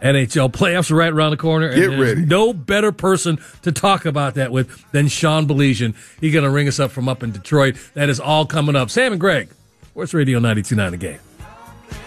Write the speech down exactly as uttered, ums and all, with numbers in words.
N H L playoffs are right around the corner. And Get there's ready. no better person to talk about that with than Sean Belizean. He's going to ring us up from up in Detroit. That is all coming up. Sam and Greg, Sports Radio ninety-two point nine The Game.